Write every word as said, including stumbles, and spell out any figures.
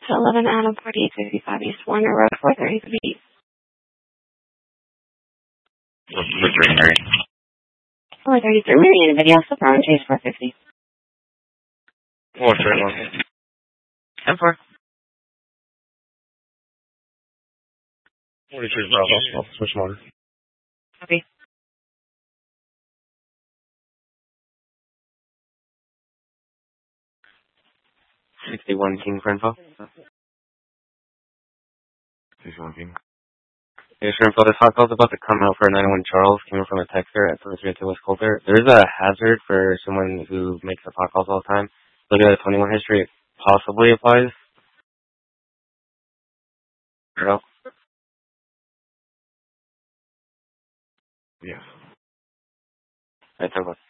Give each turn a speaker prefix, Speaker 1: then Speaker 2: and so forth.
Speaker 1: to eleven Adam forty-eight fifty-five East Warner Road, four thirty-three.
Speaker 2: What's the Mary?
Speaker 1: four thirty-three, Mariana Video, Soprano Chase, four fifty.
Speaker 2: What's the right one?
Speaker 1: ten four.
Speaker 2: forty-three Bravo, I'll switch motor.
Speaker 1: Copy.
Speaker 2: sixty-one King for info. sixty-one King. Hey, sure info, this hot call's about to come out for nine one Charles, coming from a texter at three three two West Coulter. There is a hazard for someone who makes up hot calls all the time. Looking at the twenty-one history, it possibly applies. Hello? Yes. I talk about